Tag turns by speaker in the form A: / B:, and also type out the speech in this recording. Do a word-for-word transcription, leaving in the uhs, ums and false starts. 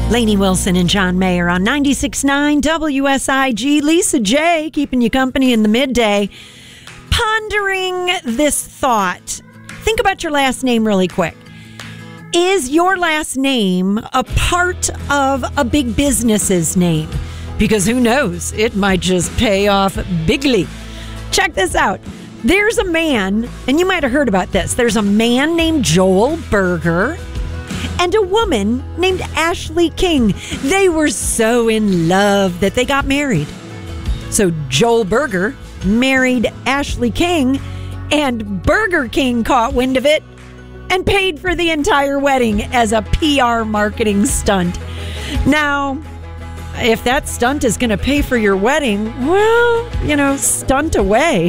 A: Lainey Wilson and John Mayer on ninety-six point nine W S I G. Lisa J. keeping you company in the midday. Pondering this thought. Think about your last name really quick. Is your last name a part of a big business's name? Because who knows? It might just pay off bigly. Check this out. There's a man, and you might have heard about this. There's a man named Joel Berger and a woman named Ashley King. They were so in love that they got married. So Joel Berger married Ashley King, and Burger King caught wind of it and paid for the entire wedding as a P R marketing stunt. Now, if that stunt is going to pay for your wedding, well, you know, stunt away.